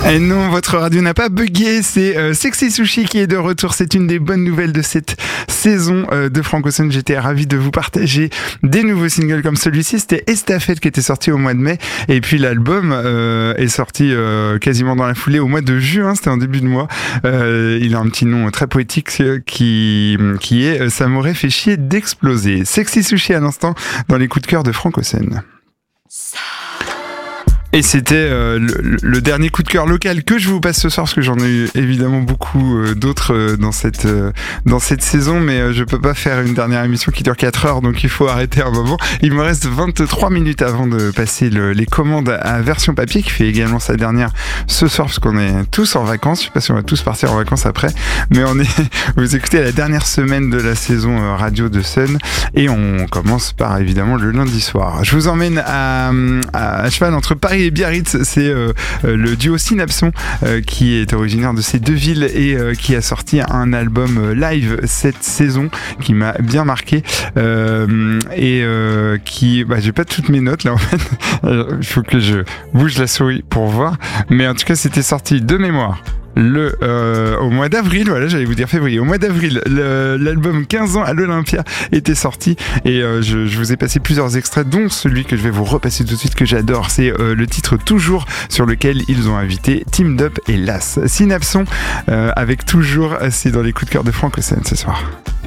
Et non, votre radio n'a pas bugué, c'est Sexy Sushi qui est de retour. C'est une des bonnes nouvelles de cette saison de Francoson. J'étais ravi de vous partager des nouveaux singles comme celui-ci. C'était Estafette qui était sorti au mois de mai. Et puis l'album est sorti quasiment dans la foulée au mois de juin, c'était en début de mois. Il a un petit nom très poétique qui est « Ça m'aurait fait chier d'exploser ». Sexy Sushi à l'instant dans les coups de cœur de Francoson. Et c'était le dernier coup de cœur local que je vous passe ce soir, parce que j'en ai eu évidemment beaucoup d'autres dans cette saison, mais je peux pas faire une dernière émission qui dure 4 heures, donc il faut arrêter un moment. Il me reste 23 minutes avant de passer les commandes à Version Papier, qui fait également sa dernière ce soir, parce qu'on est tous en vacances. Je sais pas si on va tous partir en vacances après, mais vous écoutez la dernière semaine de la saison radio de Sun, et on commence par évidemment le lundi soir. Je vous emmène à cheval entre Paris et Biarritz. C'est le duo Synapson qui est originaire de ces deux villes et qui a sorti un album live cette saison qui m'a bien marqué j'ai pas toutes mes notes là en fait. Il faut que je bouge la souris pour voir, mais en tout cas c'était sorti de mémoire au mois d'avril, voilà, j'allais vous dire février. Au mois d'avril, l'album 15 ans à l'Olympia était sorti et je vous ai passé plusieurs extraits, dont celui que je vais vous repasser tout de suite que j'adore. C'est le titre Toujours, sur lequel ils ont invité Team Dup et Las. Synapson avec Toujours, c'est dans les coups de cœur de Francoson ce soir.